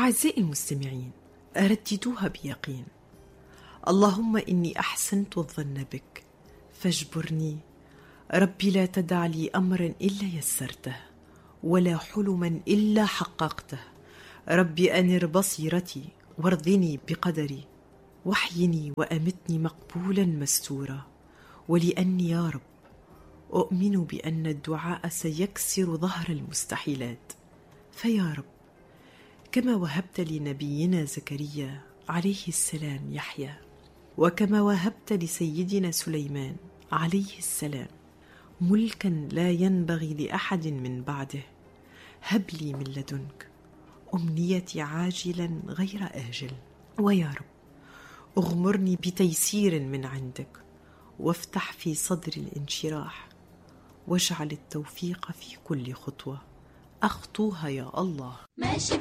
أعزائي المستمعين، رددوها بيقين: اللهم إني أحسنت الظن بك فاجبرني. ربي لا تدع لي أمرا إلا يسرته، ولا حلما إلا حققته. ربي أنر بصيرتي وارضني بقدري، واحيني وأمتني مقبولا مستورا. ولأني يا رب أؤمن بأن الدعاء سيكسر ظهر المستحيلات، فيا رب كما وهبت لنبينا زكريا عليه السلام يحيى، وكما وهبت لسيدنا سليمان عليه السلام ملكا لا ينبغي لأحد من بعده، هب لي من لدنك أمنيتي عاجلا غير آجل. ويا رب اغمرني بتيسير من عندك، وافتح في صدري الانشراح، واجعل التوفيق في كل خطوة أخطوها يا الله. ماشي